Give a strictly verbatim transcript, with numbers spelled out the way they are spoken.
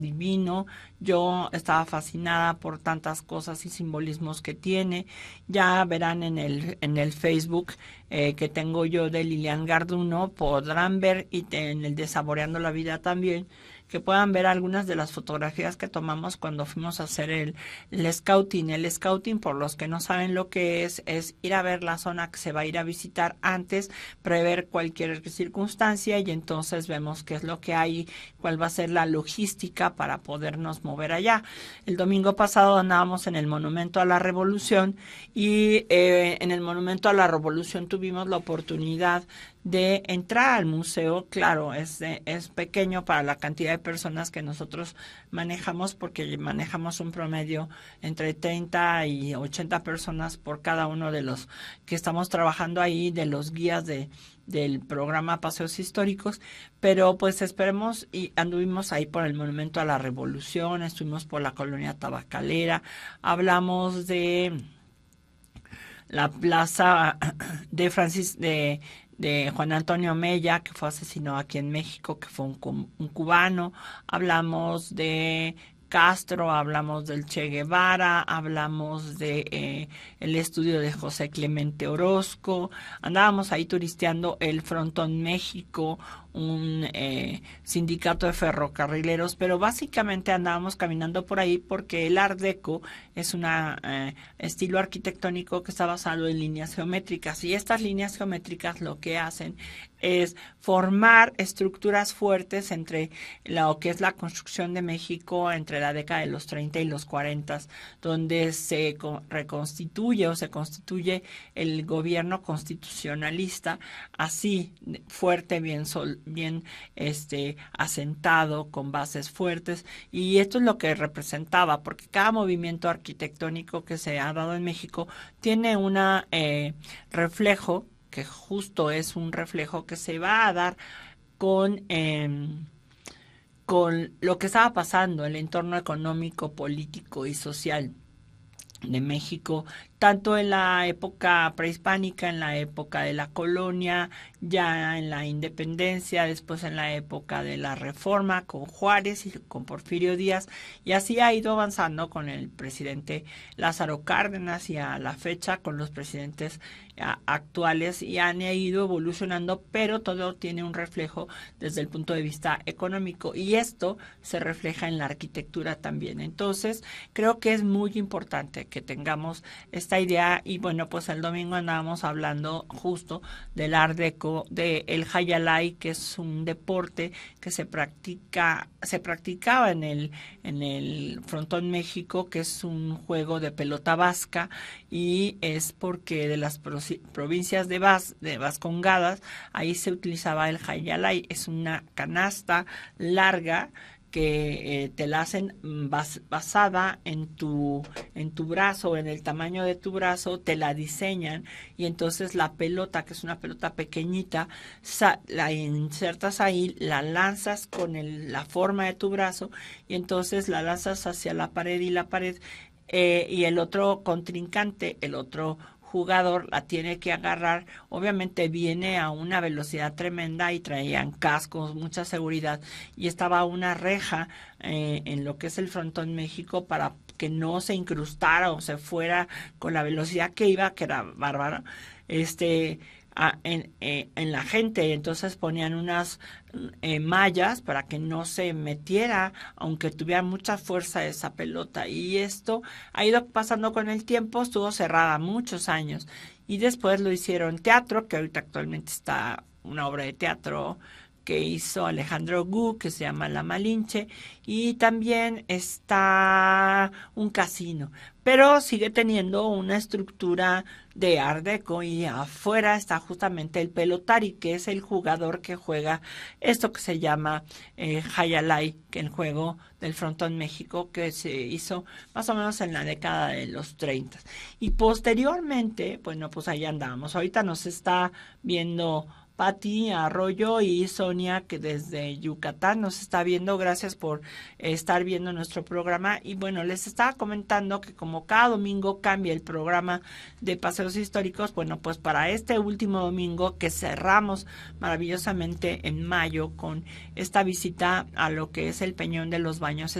divino. Yo estaba fascinada por tantas cosas y simbolismos que tiene. Ya verán en el en el Facebook eh, que tengo yo de Lilian Garduno, podrán ver, y te, en el de Saboreando la Vida también, que puedan ver algunas de las fotografías que tomamos cuando fuimos a hacer el, el scouting. El scouting, por los que no saben lo que es, es ir a ver la zona que se va a ir a visitar antes, prever cualquier circunstancia, y entonces vemos qué es lo que hay, cuál va a ser la logística para podernos mover allá. El domingo pasado andábamos en el Monumento a la Revolución, y eh, en el Monumento a la Revolución tuvimos la oportunidad de entrar al museo. Claro, es, es pequeño para la cantidad de personas que nosotros manejamos, porque manejamos un promedio entre treinta y ochenta personas por cada uno de los que estamos trabajando ahí, de los guías de del programa Paseos Históricos, pero pues esperemos, y anduvimos ahí por el Monumento a la Revolución, estuvimos por la colonia tabacalera, hablamos de la plaza de Francis de de Juan Antonio Mella, que fue asesinado aquí en México, que fue un, un cubano. Hablamos de Castro, hablamos del Che Guevara, hablamos de eh, el estudio de José Clemente Orozco. Andábamos ahí turisteando el Frontón México, un eh, sindicato de ferrocarrileros, pero básicamente andábamos caminando por ahí porque el Art Deco es un eh, estilo arquitectónico que está basado en líneas geométricas, y estas líneas geométricas lo que hacen es formar estructuras fuertes entre lo que es la construcción de México entre la década de los treinta y los cuarenta, donde se reconstituye o se constituye el gobierno constitucionalista, así fuerte, bien sol, bien este asentado, con bases fuertes, y esto es lo que representaba, porque cada movimiento arquitectónico que se ha dado en México tiene un eh, reflejo, que justo es un reflejo que se va a dar con eh, con lo que estaba pasando en el entorno económico, político y social de México, tanto en la época prehispánica, en la época de la colonia, ya en la independencia, después en la época de la Reforma con Juárez y con Porfirio Díaz, y así ha ido avanzando con el presidente Lázaro Cárdenas, y a la fecha con los presidentes actuales, y han ido evolucionando, pero todo tiene un reflejo desde el punto de vista económico, y esto se refleja en la arquitectura también. Entonces creo que es muy importante que tengamos esta idea, y bueno, pues el domingo andábamos hablando justo del Art Deco, de el Hayalay, que es un deporte que se practica, se practicaba en el en el Frontón México, que es un juego de pelota vasca, y es porque de las provincias de, Vas, de Vascongadas, ahí se utilizaba el Hayalay. Es una canasta larga que eh, te la hacen bas, basada en tu en tu brazo, en el tamaño de tu brazo, te la diseñan, y entonces la pelota, que es una pelota pequeñita, sa, la insertas ahí, la lanzas con el, la forma de tu brazo, y entonces la lanzas hacia la pared, y la pared eh, y el otro contrincante, el otro jugador la tiene que agarrar. Obviamente viene a una velocidad tremenda, y traían cascos, mucha seguridad, y estaba una reja eh, en lo que es el Frontón México para que no se incrustara o se fuera con la velocidad que iba, que era bárbara, este a, en, eh, en la gente. Entonces ponían unas eh, mallas para que no se metiera, aunque tuviera mucha fuerza esa pelota, y esto ha ido pasando con el tiempo. Estuvo cerrada muchos años, y después lo hicieron teatro, que ahorita actualmente está una obra de teatro que hizo Alejandro Gu, que se llama La Malinche, y también está un casino, pero sigue teniendo una estructura de Art Deco, y afuera está justamente el pelotari, que es el jugador que juega esto que se llama eh, Hayalay, que es el juego del Frontón México, que se hizo más o menos en la década de los treinta. Y posteriormente, bueno, pues ahí andamos. Ahorita nos está viendo Pati Arroyo y Sonia, que desde Yucatán nos está viendo. Gracias por estar viendo nuestro programa. Y bueno, les estaba comentando que como cada domingo cambia el programa de paseos históricos, bueno, pues para este último domingo que cerramos maravillosamente en mayo con esta visita a lo que es el Peñón de los Baños